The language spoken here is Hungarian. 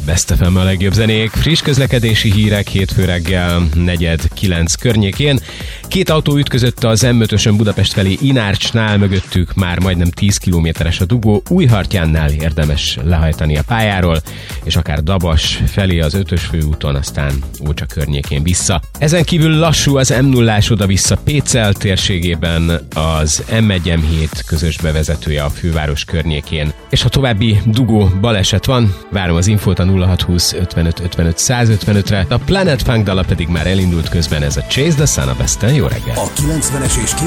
Best FM a legjobb zenék, friss közlekedési hírek hétfő reggel 8:45 környékén. 2 autó ütközött az M5-ösön Budapest felé Inárcsnál, mögöttük már majdnem 10 kilométeres a dugó. Újhartyánnál érdemes lehajtani a pályáról, és akár Dabas felé az 5-ös főúton, aztán Ócsa környékén vissza. Ezen kívül lassú az M0-ás oda-vissza Pécel térségében, az M1-M7 közös bevezetője a főváros környékén. És ha további dugó baleset van, várom az infót a 0620 55 55 155-re. A Planet Funk dala pedig már elindult, közben ez a Chase the Sun a Besten. Jó reggel! A 90-es és